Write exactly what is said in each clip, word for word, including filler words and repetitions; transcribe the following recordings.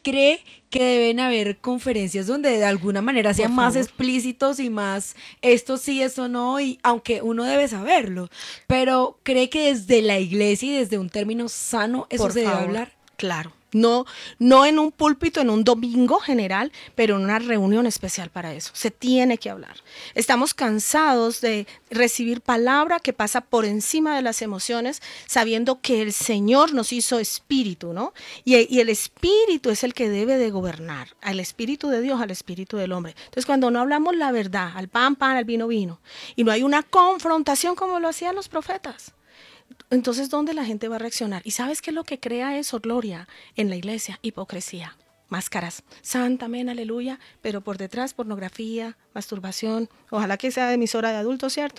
cree que deben haber conferencias donde de alguna manera sean Por más favor. explícitos y más esto sí, esto no, y aunque uno debe saberlo, pero cree que desde la iglesia y desde un término sano eso Por se debe favor, hablar. claro. No, no en un púlpito, en un domingo general, pero en una reunión especial para eso. Se tiene que hablar. Estamos cansados de recibir palabra que pasa por encima de las emociones, sabiendo que el Señor nos hizo espíritu, ¿no? Y, y el espíritu es el que debe de gobernar, al espíritu de Dios, al espíritu del hombre. Entonces, cuando no hablamos la verdad, al pan, pan, al vino, vino, y no hay una confrontación como lo hacían los profetas, entonces, ¿dónde la gente va a reaccionar? ¿Y sabes qué es lo que crea eso, Gloria, en la iglesia? Hipocresía, máscaras, santa, amén, aleluya, pero por detrás pornografía, masturbación, ojalá que sea emisora de adultos, ¿cierto?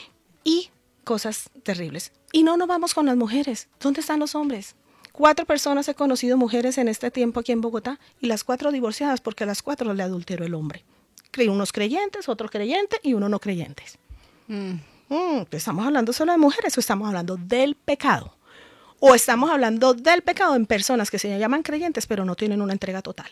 Y cosas terribles. Y no nos vamos con las mujeres. ¿Dónde están los hombres? Cuatro personas he conocido mujeres en este tiempo aquí en Bogotá y las cuatro divorciadas porque a las cuatro le adulteró el hombre. Unos creyentes, otros creyentes y uno no creyentes. Mm. Mm, ¿Estamos hablando solo de mujeres o estamos hablando del pecado? ¿O estamos hablando del pecado en personas que se llaman creyentes pero no tienen una entrega total?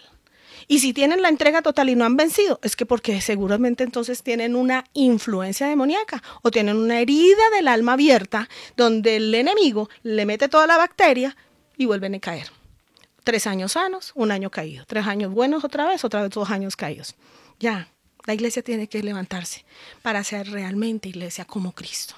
Y si tienen la entrega total y no han vencido, es que porque seguramente entonces tienen una influencia demoníaca o tienen una herida del alma abierta donde el enemigo le mete toda la bacteria y vuelven a caer. Tres años sanos, un año caído. Tres años buenos otra vez, otra vez dos años caídos. Ya, la iglesia tiene que levantarse para ser realmente iglesia como Cristo.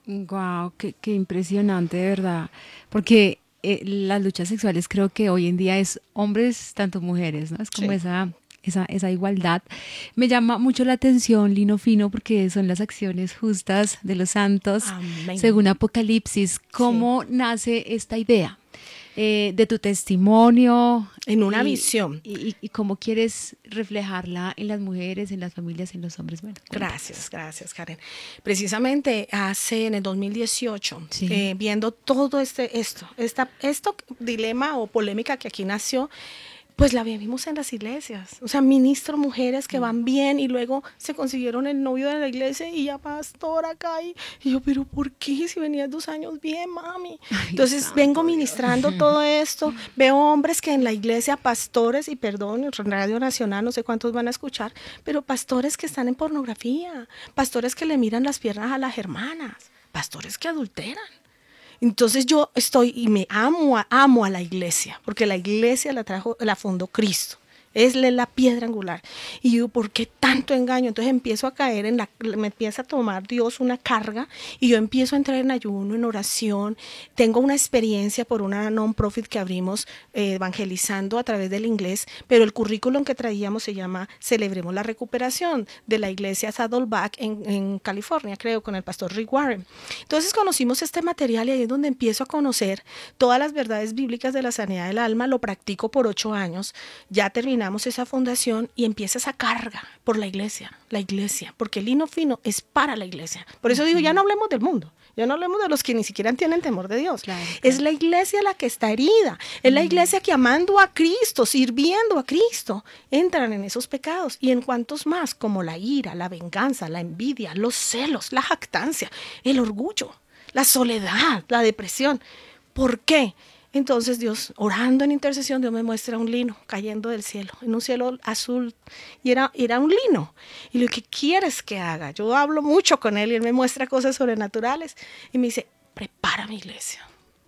Wow, qué, qué impresionante, de verdad. Porque eh, las luchas sexuales creo que hoy en día es hombres, tanto mujeres, ¿no? Es como Sí. esa, esa, esa igualdad. Me llama mucho la atención, Lino Fino, porque son las acciones justas de los santos, Amén. según Apocalipsis. ¿Cómo sí. nace esta idea? Eh, de tu testimonio. En una y, visión. Y, y, y cómo quieres reflejarla en las mujeres, en las familias, en los hombres. Bueno, gracias, gracias, Karen. Precisamente hace en el dos mil dieciocho, sí. eh, viendo todo este esto, esta, esto dilema o polémica que aquí nació, pues la vivimos en las iglesias. O sea, ministro mujeres que van bien y luego se consiguieron el novio de la iglesia y ya pastor acá. Y, y yo, pero ¿por qué? Si venías dos años bien, mami. Ay, entonces santo, vengo ministrando Dios. Todo esto. Veo hombres que en la iglesia, pastores, y perdón, en Radio Nacional, no sé cuántos van a escuchar, pero pastores que están en pornografía, pastores que le miran las piernas a las hermanas, pastores que adulteran. Entonces yo estoy y me amo a, amo a la iglesia, porque la iglesia la trajo, la fundó Cristo. Es la piedra angular. Y yo, ¿por qué tanto engaño? Entonces empiezo a caer en la, me empieza a tomar Dios una carga y yo empiezo a entrar en ayuno, en oración. Tengo una experiencia por una non-profit que abrimos eh, evangelizando a través del inglés, pero el currículum que traíamos se llama Celebremos la Recuperación, de la iglesia Saddleback en, en California, creo, con el pastor Rick Warren. Entonces conocimos este material y ahí es donde empiezo a conocer todas las verdades bíblicas de la sanidad del alma. Lo practico por ocho años. Ya terminamos esa fundación y empieza esa carga por la iglesia, la iglesia, porque el Lino Fino es para la iglesia. Por eso digo, ya no hablemos del mundo, ya no hablemos de los que ni siquiera tienen temor de Dios. Claro, claro. Es la iglesia la que está herida, es la iglesia que amando a Cristo, sirviendo a Cristo, entran en esos pecados y en cuantos más, como la ira, la venganza, la envidia, los celos, la jactancia, el orgullo, la soledad, la depresión. ¿Por qué? Entonces Dios, orando en intercesión, Dios me muestra un lino cayendo del cielo, en un cielo azul, y era, era un lino. Y lo que quieres que haga, yo hablo mucho con él y él me muestra cosas sobrenaturales y me dice, prepara mi iglesia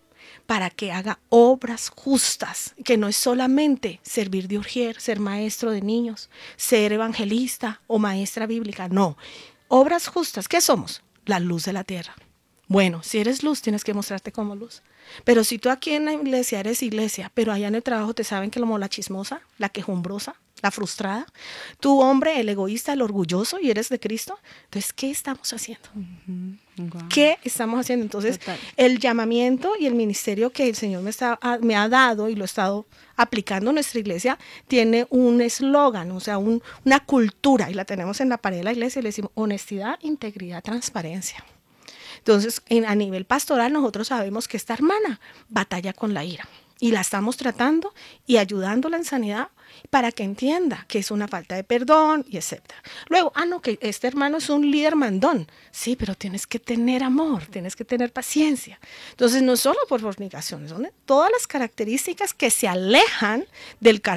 para que haga obras justas, que no es solamente servir de urgier, ser maestro de niños, ser evangelista o maestra bíblica, no, obras justas. ¿Qué somos? La luz de la tierra. Bueno, si eres luz, tienes que mostrarte como luz. Pero si tú aquí en la iglesia eres iglesia, pero allá en el trabajo te saben que como la chismosa, la quejumbrosa, la frustrada, tú hombre, el egoísta, el orgulloso y eres de Cristo, entonces, ¿qué estamos haciendo? Uh-huh. Wow. ¿Qué estamos haciendo? Entonces, total. El llamamiento y el ministerio que el Señor me, está, me ha dado y lo he estado aplicando en nuestra iglesia, tiene un eslogan, o sea, un, una cultura, y la tenemos en la pared de la iglesia y le decimos honestidad, integridad, transparencia. Entonces, en, a nivel pastoral, nosotros sabemos que esta hermana batalla con la ira y la estamos tratando y ayudándola en sanidad para que entienda que es una falta de perdón y etcétera. Luego, ah, no, que este hermano es un líder mandón. Sí, pero tienes que tener amor, tienes que tener paciencia. Entonces, no solo por fornicaciones, son todas las características que se alejan del carácter